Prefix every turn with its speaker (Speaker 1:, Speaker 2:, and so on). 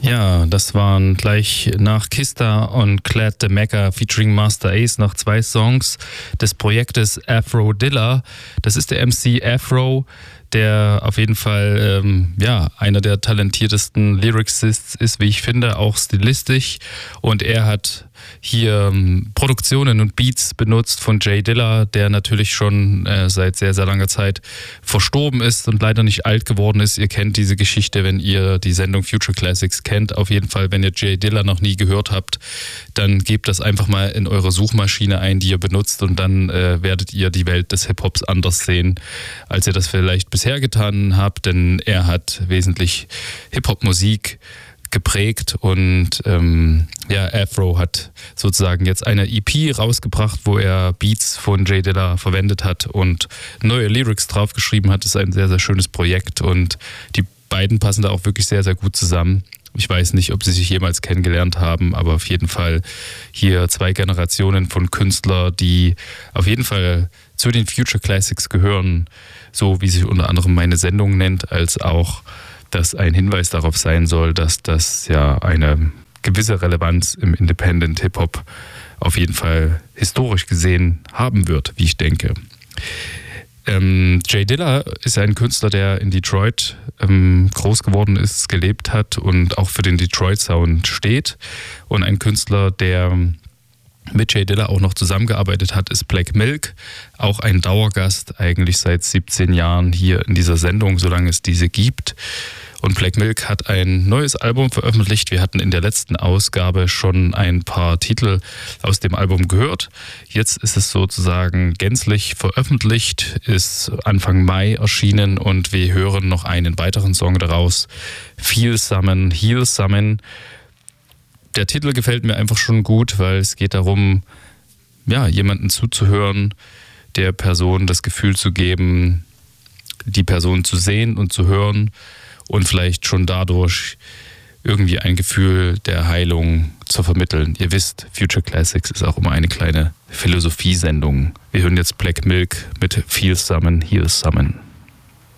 Speaker 1: Ja, das waren gleich nach Kista und Clad the Mecca featuring Master Ace noch 2 Songs des Projektes Afro Dilla. Das ist der MC Afro, der auf jeden Fall einer der talentiertesten Lyricists ist, wie ich finde, auch stilistisch. Und er hat hier Produktionen und Beats benutzt von J Dilla, der natürlich schon seit sehr, sehr langer Zeit verstorben ist und leider nicht alt geworden ist. Ihr kennt diese Geschichte, wenn ihr die Sendung Future Classics kennt. Auf jeden Fall, wenn ihr J Dilla noch nie gehört habt, dann gebt das einfach mal in eure Suchmaschine ein, die ihr benutzt, und dann werdet ihr die Welt des Hip-Hops anders sehen, als ihr das vielleicht bisher getan habt, denn er hat wesentlich Hip-Hop-Musik geprägt und Afro hat sozusagen jetzt eine EP rausgebracht, wo er Beats von J Dilla verwendet hat und neue Lyrics draufgeschrieben hat. Das ist ein sehr, sehr schönes Projekt und die beiden passen da auch wirklich sehr, sehr gut zusammen. Ich weiß nicht, ob sie sich jemals kennengelernt haben, aber auf jeden Fall hier 2 Generationen von Künstlern, die auf jeden Fall zu den Future Classics gehören, so wie sich unter anderem meine Sendung nennt, als auch dass ein Hinweis darauf sein soll, dass das ja eine gewisse Relevanz im Independent Hip-Hop auf jeden Fall historisch gesehen haben wird, wie ich denke. J Dilla ist ein Künstler, der in Detroit groß geworden ist, gelebt hat und auch für den Detroit-Sound steht. Und ein Künstler, der mit J Dilla auch noch zusammengearbeitet hat, ist Black Milk, auch ein Dauergast eigentlich seit 17 Jahren hier in dieser Sendung, solange es diese gibt. Und Black Milk hat ein neues Album veröffentlicht. Wir hatten in der letzten Ausgabe schon ein paar Titel aus dem Album gehört. Jetzt ist es sozusagen gänzlich veröffentlicht, ist Anfang Mai erschienen und wir hören noch einen weiteren Song daraus, Feel Summon, Heal Summon. Der Titel gefällt mir einfach schon gut, weil es geht darum, jemanden zuzuhören, der Person das Gefühl zu geben, die Person zu sehen und zu hören und vielleicht schon dadurch irgendwie ein Gefühl der Heilung zu vermitteln. Ihr wisst, Future Classics ist auch immer eine kleine Philosophiesendung. Wir hören jetzt Black Milk mit Feel Summon, Heal Summon.